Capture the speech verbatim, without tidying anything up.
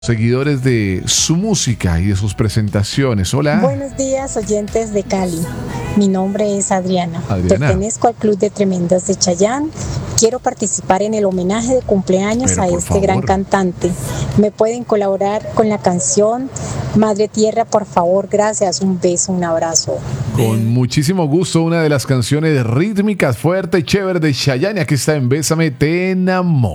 Seguidores de su música y de sus presentaciones. Hola. Buenos días, oyentes de Cali. Mi nombre es Adriana. Adriana. Pertenezco al Club de Tremendas de Chayán. Quiero participar en el homenaje de cumpleaños Pero, a por este favor. gran cantante. ¿Me pueden colaborar con la canción Madre Tierra, por favor? Gracias. Un beso, un abrazo. Con muchísimo gusto, una de las canciones rítmicas, fuerte y chévere de Chayanne. Aquí está en Bésame, te enamoro.